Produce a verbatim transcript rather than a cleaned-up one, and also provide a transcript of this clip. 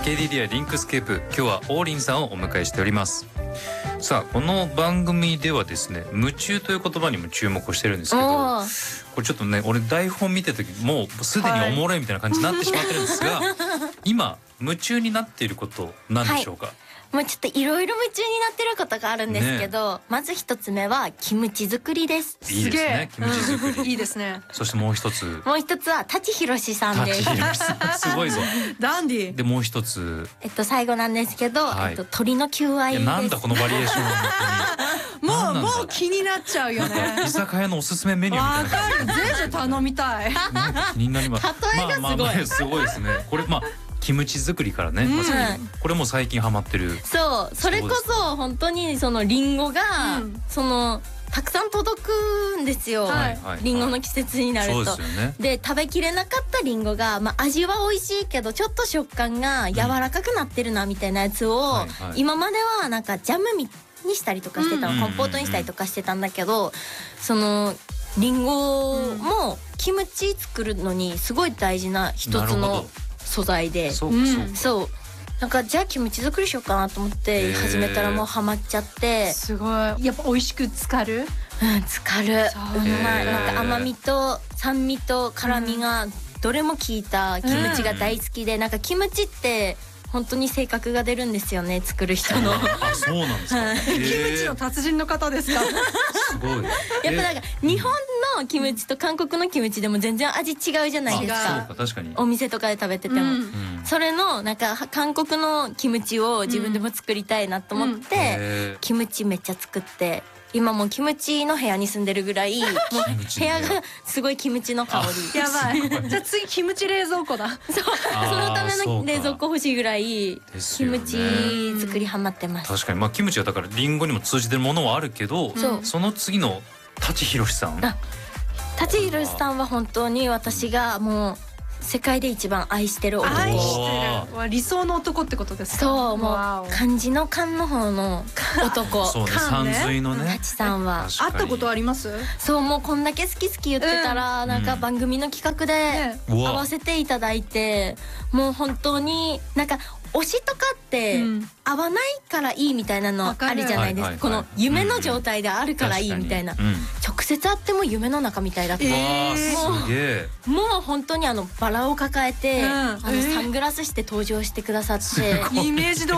ケーディーディーアイ リンクスケープ、今日は王林さんをお迎えしております。さあこの番組ではですね、夢中という言葉にも注目をしてるんですけど、これちょっとね俺台本見てた時もうすでにおもろいみたいな感じになってしまってるんですが、はい、今夢中になっていることなんでしょうか？はい、 もうちょっといろいろ夢中になってることがあるんですけど、ね、まず一つ目はキムチ作りです。 いいですね、キムチ作り。 いいですね。 そしてもう一つ。 もう一つは舘ひろしさんです。 舘ひろしさんすごいぞ。 ダンディ。 でもう一つ。 えっと最後なんですけど、はい、えっと鳥の求愛です。いやなんだこのバリエーション。 もうもう気になっちゃうよね。 居酒屋のおすすめメニューみたいな。 わかる。ぜひ頼みたい。 気になります。 例えがすごい。まあまあまあすごいですね。これまあ。キムチ作りからね、まさにこれも最近ハマってる。 そう、それこそ本当にそのリンゴが、うん、そのたくさん届くんですよ、はい、リンゴの季節になると。そうですよね。で食べきれなかったリンゴが、まあ、味は美味しいけどちょっと食感が柔らかくなってるなみたいなやつを、はいはい、今まではなんかジャムにしたりとかしてたの、うん、コンポートにしたりとかしてたんだけど、そのリンゴもキムチ作るのにすごい大事な一つの素材で、そう、うん、そうなんかじゃあキムチ作りしようかなと思って始めたらもうハマっちゃって。 すごいやっぱ美味しく浸かる。 うん浸かる。うまい。なんか甘みと酸味と辛みがどれも効いたキムチが大好きで、うん、なんかキムチって本当に性格が出るんですよね、作る人の。 あ、そうなんですか。 キムチの達人の方ですか。 すごい。 やっぱなんか日本のキムチと韓国のキムチでも全然味違うじゃないですか。 そうか、確かに。 お店とかで食べてても、うん、それのなんか韓国のキムチを自分でも作りたいなと思って、うん、キムチめっちゃ作って。今もうキムチの部屋に住んでるぐらい、もう部屋がすごいキムチの香り。 やばい。じゃあ次キムチ冷蔵庫だ。 そう、そのための冷蔵庫欲しいぐらいキムチ作りハマってます。 確かに、まあキムチはだからリンゴにも通じてるものはあるけど、うん、その次の舘ひろしさん。 舘ひろしさんは本当に私がもう世界で一番愛してる男。 愛してる。理想の男ってことですか。 そう、もう漢字の漢の方の男。 そうね、山水のね。 舘さんは会ったことあります？ そう、もうこんだけ好き好き言ってたら、うん、なんか番組の企画で会わせていただいて、もう本当になんか推しとかって合わないからいいみたいなのあるじゃないですか。この夢の状態であるからいいみたいな、直接会っても夢の中みたいだった。もうもう本当にあのバラを抱えて、あのサングラスして登場してくださって、 イメージ通り